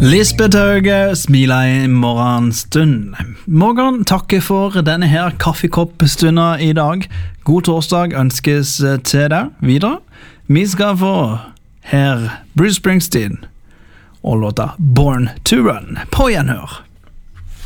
Lisbeth Hauge smiler i morgenstund. Morgen takker for denne her kaffekoppstunden i dag. God torsdag ønskes til deg videre. Vi skal få her Bruce Springsteen og låta Born to Run på gjenhør.